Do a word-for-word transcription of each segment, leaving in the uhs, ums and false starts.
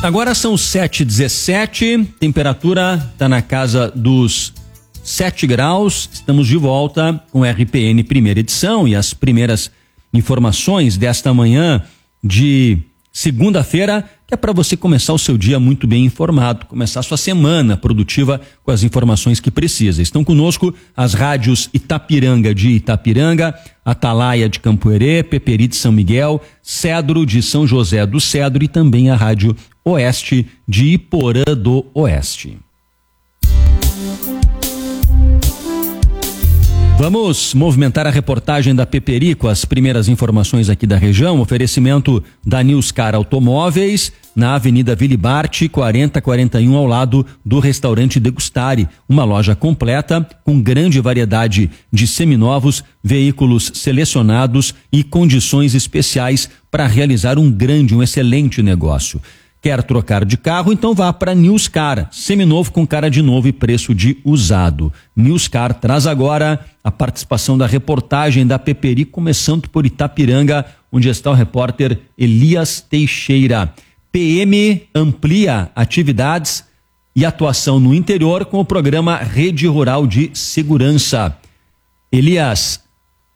Agora são sete e dezessete, temperatura está na casa dos sete graus. Estamos de volta com o R P N primeira edição e as primeiras informações desta manhã de segunda-feira, que é para você começar o seu dia muito bem informado, começar a sua semana produtiva com as informações que precisa. Estão conosco as rádios Itapiranga de Itapiranga, Atalaia de Campo Herê, Peperi de São Miguel, Cedro de São José do Cedro e também a rádio Oeste de Iporã do Oeste. Vamos movimentar a reportagem da Peperi com as primeiras informações aqui da região. Oferecimento da Newscar Automóveis, na Avenida Vilibarte, quarenta quarenta e um, ao lado do restaurante Degustare. Uma loja completa com grande variedade de seminovos, veículos selecionados e condições especiais para realizar um grande, um excelente negócio. Quer trocar de carro? Então vá para Newscar, seminovo com cara de novo e preço de usado. Newscar traz agora a participação da reportagem da Peperi, começando por Itapiranga, onde está o repórter Elias Teixeira. P M amplia atividades e atuação no interior com o programa Rede Rural de Segurança. Elias.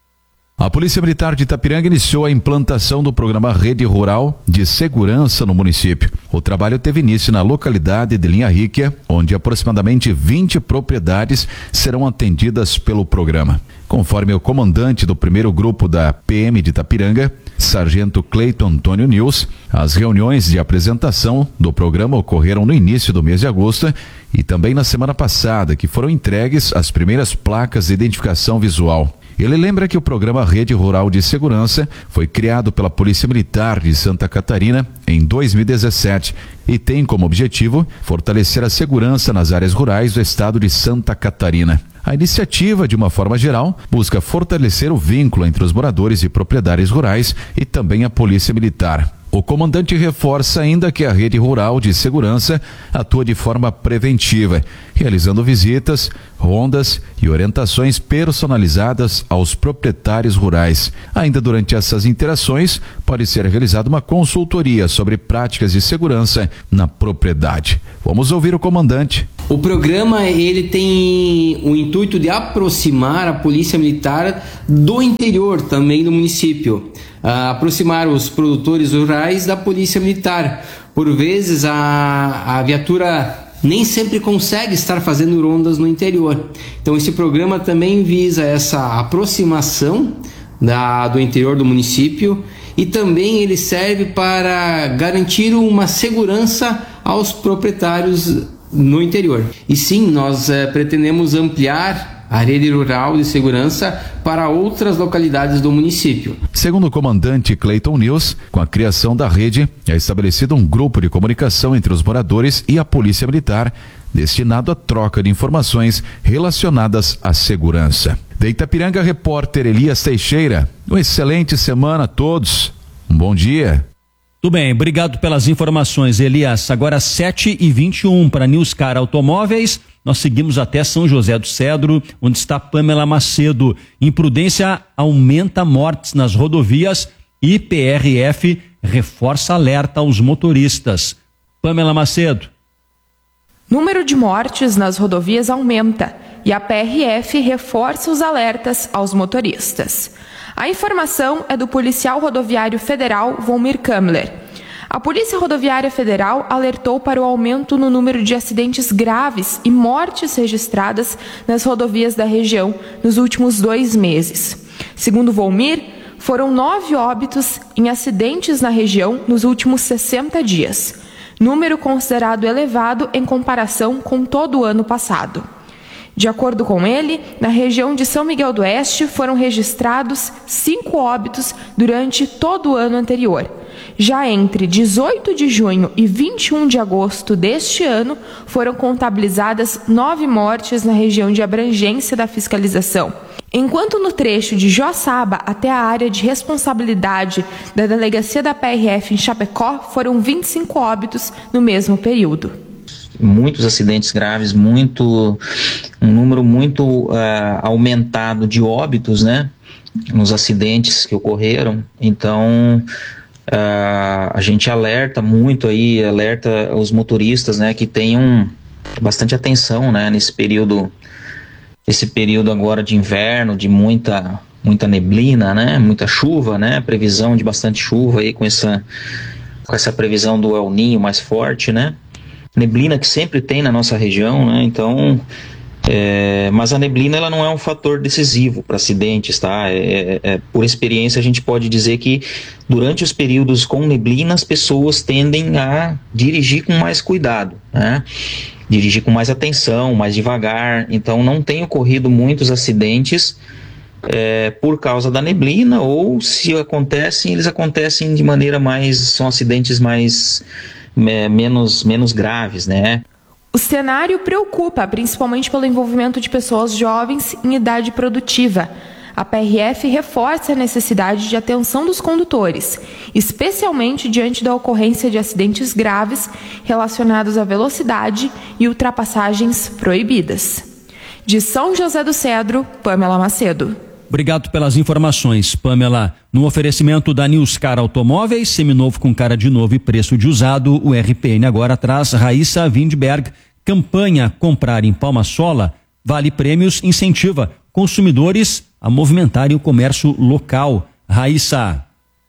A Polícia Militar de Itapiranga iniciou a implantação do programa Rede Rural de Segurança no município. O trabalho teve início na localidade de Linha Ríquia, onde aproximadamente vinte propriedades serão atendidas pelo programa. Conforme o comandante do primeiro grupo da P M de Itapiranga, Sargento Cleiton Antônio Nils, as reuniões de apresentação do programa ocorreram no início do mês de agosto e também na semana passada, que foram entregues as primeiras placas de identificação visual. Ele lembra que o programa Rede Rural de Segurança foi criado pela Polícia Militar de Santa Catarina em dois mil e dezessete e tem como objetivo fortalecer a segurança nas áreas rurais do estado de Santa Catarina. A iniciativa, de uma forma geral, busca fortalecer o vínculo entre os moradores e proprietários rurais e também a Polícia Militar. O comandante reforça ainda que a Rede Rural de Segurança atua de forma preventiva, realizando visitas, rondas e orientações personalizadas aos proprietários rurais. Ainda durante essas interações, pode ser realizada uma consultoria sobre práticas de segurança na propriedade. Vamos ouvir o comandante. O programa ele tem o intuito de aproximar a Polícia Militar do interior também do município, uh, aproximar os produtores rurais da Polícia Militar. Por vezes a, a viatura nem sempre consegue estar fazendo rondas no interior. Então esse programa também visa essa aproximação da, do interior do município e também ele serve para garantir uma segurança aos proprietários no interior. E sim, nós eh, pretendemos ampliar a rede rural de segurança para outras localidades do município. Segundo o comandante Cleiton Nils, com a criação da rede, é estabelecido um grupo de comunicação entre os moradores e a Polícia Militar, destinado à troca de informações relacionadas à segurança. De Itapiranga, repórter Elias Teixeira. Uma excelente semana a todos. Um bom dia. Tudo bem, obrigado pelas informações, Elias. Agora sete e vinte e um para Newscar Automóveis. Nós seguimos até São José do Cedro, onde está Pamela Macedo. Imprudência aumenta mortes nas rodovias e P R F reforça alerta aos motoristas. Pamela Macedo. Número de mortes nas rodovias aumenta e a P R F reforça os alertas aos motoristas. A informação é do policial rodoviário federal Volmir Kammler. A Polícia Rodoviária Federal alertou para o aumento no número de acidentes graves e mortes registradas nas rodovias da região nos últimos dois meses. Segundo Volmir, foram nove óbitos em acidentes na região nos últimos sessenta dias, número considerado elevado em comparação com todo o ano passado. De acordo com ele, na região de São Miguel do Oeste foram registrados cinco óbitos durante todo o ano anterior. Já entre dezoito de junho e vinte e um de agosto deste ano, foram contabilizadas nove mortes na região de abrangência da fiscalização, enquanto no trecho de Joaçaba até a área de responsabilidade da delegacia da P R F em Chapecó foram vinte e cinco óbitos no mesmo período. Muitos acidentes graves, muito, um número muito uh, aumentado de óbitos, né, nos acidentes que ocorreram. Então, Uh, a gente alerta muito aí, alerta os motoristas, né, que tenham bastante atenção, né, nesse período, esse período agora de inverno, de muita, muita neblina, né, muita chuva, né, previsão de bastante chuva aí com essa, com essa previsão do El Niño mais forte, né, neblina que sempre tem na nossa região, né, então... É, mas a neblina ela não é um fator decisivo para acidentes, tá? É, é, por experiência a gente pode dizer que durante os períodos com neblina as pessoas tendem a dirigir com mais cuidado, né? Dirigir com mais atenção, mais devagar. Então não tem ocorrido muitos acidentes é, por causa da neblina, ou se acontecem, eles acontecem de maneira mais, são acidentes mais é, menos, menos graves, né? O cenário preocupa, principalmente pelo envolvimento de pessoas jovens em idade produtiva. A P R F reforça a necessidade de atenção dos condutores, especialmente diante da ocorrência de acidentes graves relacionados à velocidade e ultrapassagens proibidas. De São José do Cedro, Pamela Macedo. Obrigado pelas informações, Pamela. No oferecimento da Newscar Automóveis, seminovo com cara de novo e preço de usado, o R P N agora traz Raíssa Windberg. Campanha Comprar em Palma Sola, vale prêmios, incentiva consumidores a movimentarem o comércio local. Raíssa.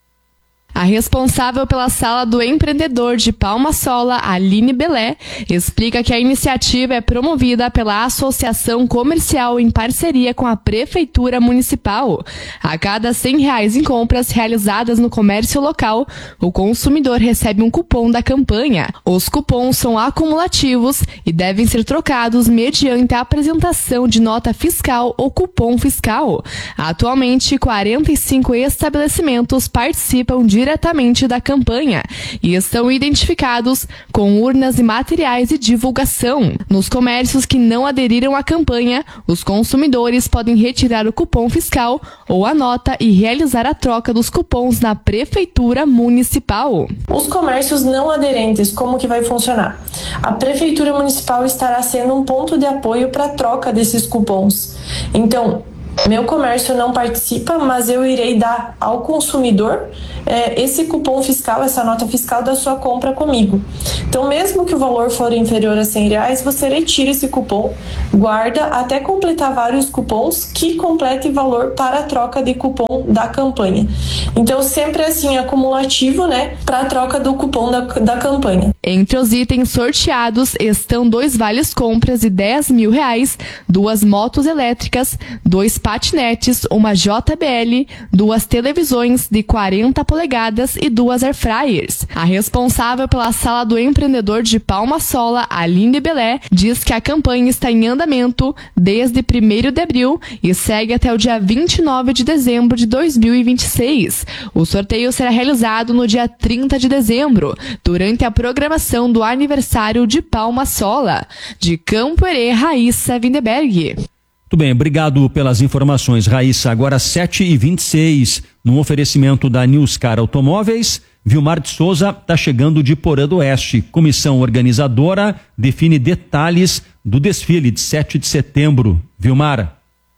A responsável pela Sala do Empreendedor de Palma Sola, Aline Belé, explica que a iniciativa é promovida pela Associação Comercial em parceria com a Prefeitura Municipal. A cada cem reais em compras realizadas no comércio local, o consumidor recebe um cupom da campanha. Os cupons são acumulativos e devem ser trocados mediante a apresentação de nota fiscal ou cupom fiscal. Atualmente, quarenta e cinco estabelecimentos participam de diretamente da campanha e estão identificados com urnas e materiais de divulgação. Nos comércios que não aderiram à campanha, os consumidores podem retirar o cupom fiscal ou a nota e realizar a troca dos cupons na Prefeitura Municipal. Os comércios não aderentes, como que vai funcionar? A Prefeitura Municipal estará sendo um ponto de apoio para a troca desses cupons. Então, meu comércio não participa, mas eu irei dar ao consumidor é, esse cupom fiscal, essa nota fiscal da sua compra comigo. Então, mesmo que o valor for inferior a cem reais, você retira esse cupom, guarda até completar vários cupons que complete valor para a troca de cupom da campanha. Então, sempre assim, acumulativo, né, para a troca do cupom da, da campanha. Entre os itens sorteados estão dois vales compras de dez mil reais, duas motos elétricas, dois patinetes, uma J B L, duas televisões de quarenta polegadas e duas air fryers. A responsável pela Sala do Empreendedor de Palma Sola, Aline Belé, diz que a campanha está em andamento desde primeiro de abril e segue até o dia vinte e nove de dezembro de dois mil e vinte e seis. O sorteio será realizado no dia trinta de dezembro, durante a programação do aniversário de Palma Sola. De Campo Herê, Raíssa Windberg. Muito bem, obrigado pelas informações, Raíssa. Agora sete e vinte e seis, no oferecimento da Newscar Automóveis, Vilmar de Souza está chegando de Porã do Oeste. Comissão organizadora define detalhes do desfile de sete de setembro. Vilmar.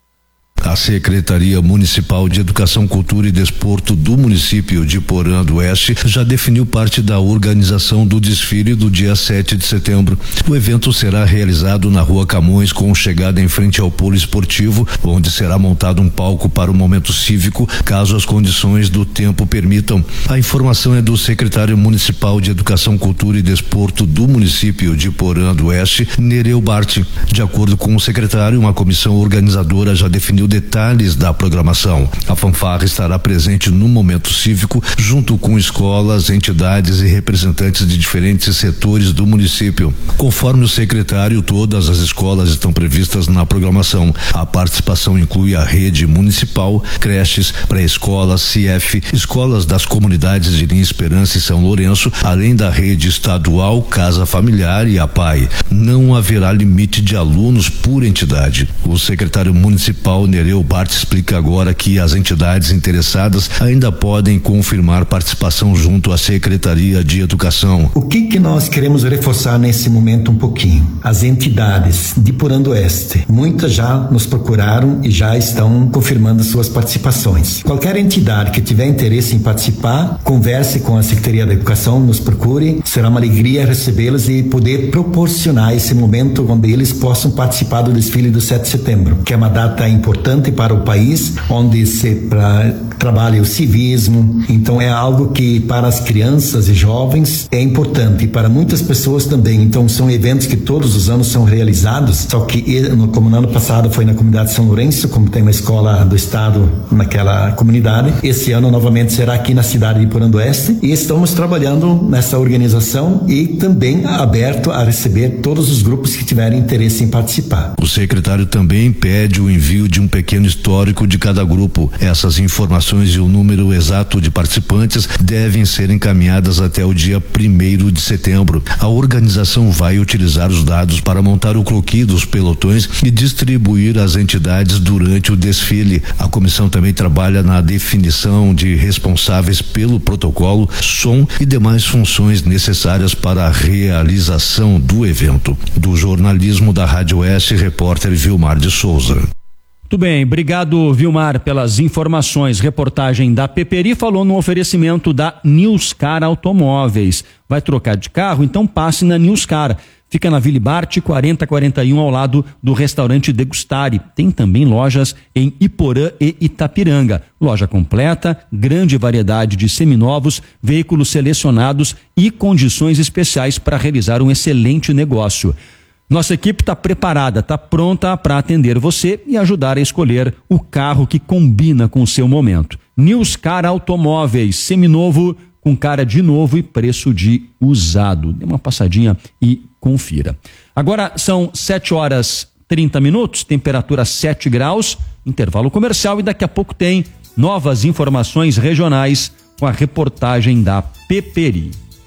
A Secretaria Municipal de Educação, Cultura e Desporto do município de Porã do Oeste já definiu parte da organização do desfile do dia sete de setembro. O evento será realizado na Rua Camões, com chegada em frente ao polo esportivo, onde será montado um palco para o momento cívico, caso as condições do tempo permitam. A informação é do secretário municipal de Educação, Cultura e Desporto do município de Porã do Oeste, Nereu Bart. De acordo com o secretário, uma comissão organizadora já definiu detalhes da programação. A fanfarra estará presente no momento cívico, junto com escolas, entidades e representantes de diferentes setores do município. Conforme o secretário, todas as escolas estão previstas na programação. A participação inclui a rede municipal, creches, pré-escolas, C F, escolas das comunidades de Linha Esperança e São Lourenço, além da rede estadual, Casa Familiar e a P A I. Não haverá limite de alunos por entidade. O secretário municipal, Gereu Bart explica agora que as entidades interessadas ainda podem confirmar participação junto à Secretaria de Educação. O que que nós queremos reforçar nesse momento um pouquinho? As entidades de Iporã do Oeste, muitas já nos procuraram e já estão confirmando suas participações. Qualquer entidade que tiver interesse em participar, converse com a Secretaria da Educação, nos procure, será uma alegria recebê-los e poder proporcionar esse momento onde eles possam participar do desfile do sete de setembro, que é uma data importante para o país, onde se pra, trabalha o civismo. Então é algo que para as crianças e jovens é importante e para muitas pessoas também. Então são eventos que todos os anos são realizados, só que como no ano passado foi na comunidade de São Lourenço, como tem uma escola do estado naquela comunidade, esse ano novamente será aqui na cidade de Iporã do Oeste, e estamos trabalhando nessa organização e também aberto a receber todos os grupos que tiverem interesse em participar. O secretário também pede o envio de um pequeno histórico de cada grupo. Essas informações e o número exato de participantes devem ser encaminhadas até o dia primeiro de setembro. A organização vai utilizar os dados para montar o croquis dos pelotões e distribuir às entidades durante o desfile. A comissão também trabalha na definição de responsáveis pelo protocolo, som e demais funções necessárias para a realização do evento. Do jornalismo da Rádio Oeste, repórter Vilmar de Souza. Muito bem, obrigado Vilmar pelas informações. Reportagem da Peperi falou no oferecimento da Newscar Automóveis. Vai trocar de carro? Então passe na Newscar. Fica na Vila Bart quarenta quarenta e um, ao lado do restaurante Degustare. Tem também lojas em Iporã e Itapiranga. Loja completa, grande variedade de seminovos, veículos selecionados e condições especiais para realizar um excelente negócio. Nossa equipe está preparada, está pronta para atender você e ajudar a escolher o carro que combina com o seu momento. Newscar Automóveis, seminovo com cara de novo e preço de usado. Dê uma passadinha e confira. Agora são sete horas e trinta minutos, temperatura sete graus, intervalo comercial, e daqui a pouco tem novas informações regionais com a reportagem da Peperi.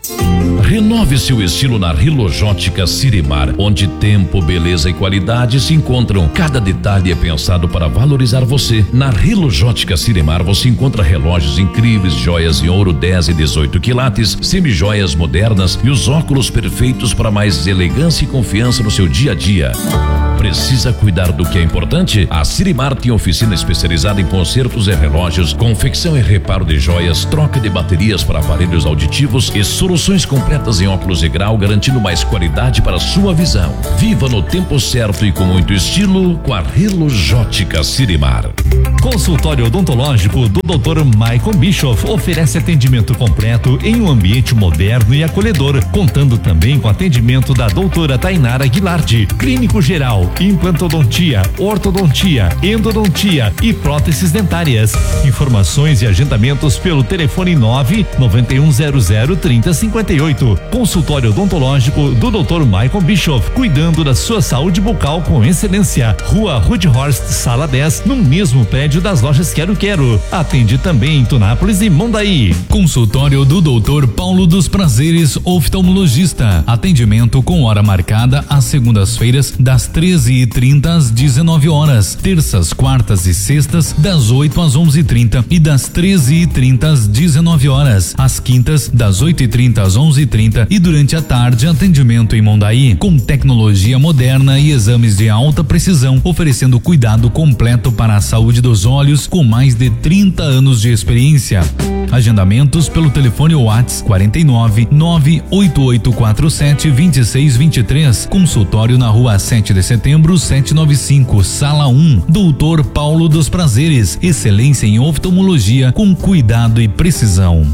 Renove seu estilo na Rilojótica Sirimar, onde tempo, beleza e qualidade se encontram. Cada detalhe é pensado para valorizar você. Na Rilojótica Sirimar você encontra relógios incríveis, joias em ouro dez e dezoito quilates, semijoias modernas e os óculos perfeitos para mais elegância e confiança no seu dia a dia. Precisa cuidar do que é importante? A Sirimar tem oficina especializada em consertos e relógios, confecção e reparo de joias, troca de baterias para aparelhos auditivos e soluções completas em óculos de grau, garantindo mais qualidade para a sua visão. Viva no tempo certo e com muito estilo com a Rilojótica Sirimar. Consultório odontológico do doutor Michael Bischoff oferece atendimento completo em um ambiente moderno e acolhedor, contando também com atendimento da doutora Tainara Guilardi, clínico geral, implantodontia, ortodontia, endodontia e próteses dentárias. Informações e agendamentos pelo telefone nove nove um zero zero trinta cinquenta e oito. Consultório odontológico do doutor Michael Bischoff, cuidando da sua saúde bucal com excelência. Rua Rudhorst, sala dez, no mesmo prédio das lojas Quero Quero. Atende também em Tunápolis e Mondaí. Consultório do doutor Paulo dos Prazeres, oftalmologista. Atendimento com hora marcada às segundas-feiras, das treze e trinta às dezenove horas. Terças, quartas e sextas, das oito às onze e trinta e das treze e trinta às dezenove horas. Às quintas, das oito e trinta às onze e trinta e durante a tarde, atendimento em Mondaí, com tecnologia moderna e exames de alta precisão, oferecendo cuidado completo para a saúde dos olhos com mais de trinta anos de experiência. Agendamentos pelo telefone WhatsApp quarenta e nove, nove oito oito quatro sete, vinte e seis vinte e três. Consultório na rua sete de setembro, setecentos e noventa e cinco, sala um. doutor Paulo dos Prazeres, excelência em oftalmologia com cuidado e precisão.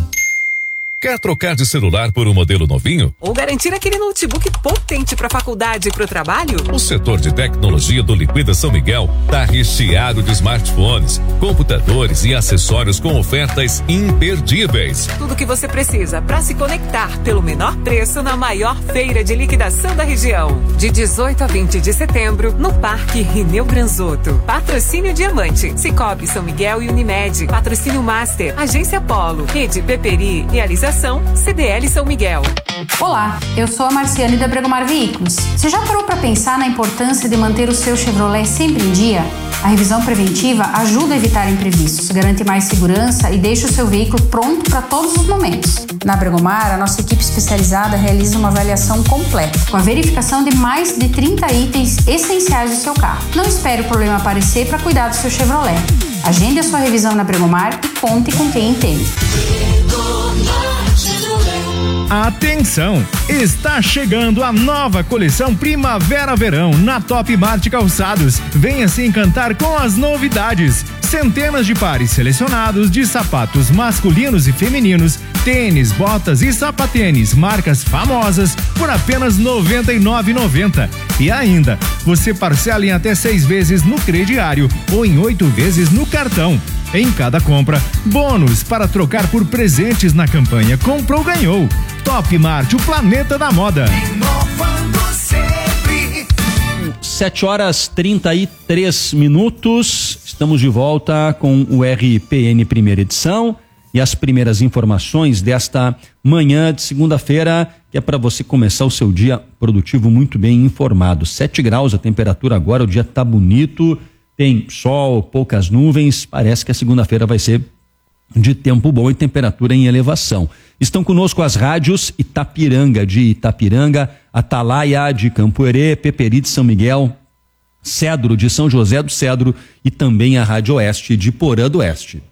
Quer trocar de celular por um modelo novinho? Ou garantir aquele notebook potente para a faculdade e para o trabalho? O setor de tecnologia do Liquida São Miguel está recheado de smartphones, computadores e acessórios com ofertas imperdíveis. Tudo que você precisa para se conectar pelo menor preço na maior feira de liquidação da região. De dezoito a vinte de setembro, no Parque Rineu Granzotto. Patrocínio Diamante, Cicobi São Miguel e Unimed. Patrocínio Master, Agência Polo, Rede Peperi, Realização Liquidação C D L São Miguel. Olá, eu sou a Marciane da Bregomar Veículos. Você já parou para pensar na importância de manter o seu Chevrolet sempre em dia? A revisão preventiva ajuda a evitar imprevistos, garante mais segurança e deixa o seu veículo pronto para todos os momentos. Na Bregomar, a nossa equipe especializada realiza uma avaliação completa, com a verificação de mais de trinta itens essenciais do seu carro. Não espere o problema aparecer para cuidar do seu Chevrolet. Agende a sua revisão na Bregomar e conte com quem entende. Atenção! Está chegando a nova coleção Primavera-Verão na Top Mart Calçados. Venha se encantar com as novidades. Centenas de pares selecionados de sapatos masculinos e femininos, tênis, botas e sapatênis, marcas famosas, por apenas noventa e nove reais e noventa centavos. E ainda, você parcela em até seis vezes no crediário ou em oito vezes no cartão. Em cada compra, bônus para trocar por presentes na campanha Comprou Ganhou. Top Mart, o planeta da moda. sete horas trinta e três minutos. Estamos de volta com o R P N primeira edição e as primeiras informações desta manhã de segunda-feira, que é para você começar o seu dia produtivo muito bem informado. sete graus a temperatura agora, o dia tá bonito. Tem sol, poucas nuvens, parece que a segunda-feira vai ser de tempo bom e temperatura em elevação. Estão conosco as rádios Itapiranga de Itapiranga, Atalaia de Campo Herê, Peperi de São Miguel, Cedro de São José do Cedro e também a Rádio Oeste de Porã do Oeste.